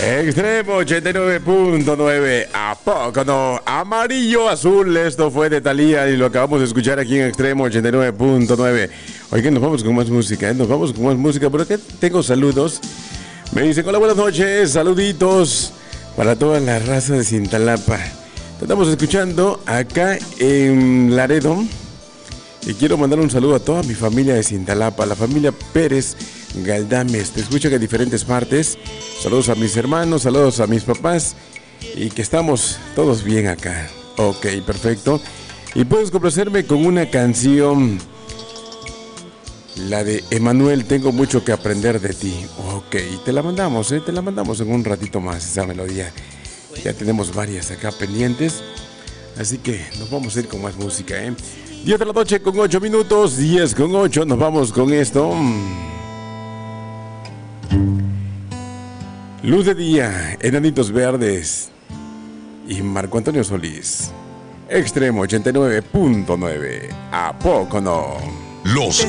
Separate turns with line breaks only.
Extremo 89.9. ¿A poco no? Amarillo, azul. Esto fue de Thalía y lo acabamos de escuchar aquí en Extremo 89.9. Oigan, nos vamos con más música, ¿eh? Nos vamos con más música. Por acá tengo saludos. Me dicen, hola, buenas noches. Saluditos para toda la raza de Cintalapa. Te estamos escuchando acá en Laredo. Y quiero mandar un saludo a toda mi familia de Cintalapa, la familia Pérez Galdames. Te escuchan en diferentes partes. Saludos a mis hermanos, saludos a mis papás. Y que estamos todos bien acá. Ok, perfecto. Y puedes complacerme con una canción. La de Emanuel, tengo mucho que aprender de ti. Ok, te la mandamos, te la mandamos en un ratito más, esa melodía. Ya tenemos varias acá pendientes. Así que nos vamos a ir con más música, 10 de la noche con 8 minutos, 10 con 8, nos vamos con esto. Luz de día, Enanitos Verdes y Marco Antonio Solís. Extremo 89.9. ¿A poco no?
Los